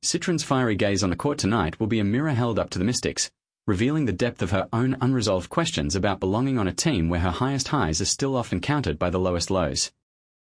Citron's fiery gaze on the court tonight will be a mirror held up to the Mystics, revealing the depth of her own unresolved questions about belonging on a team where her highest highs are still often countered by the lowest lows.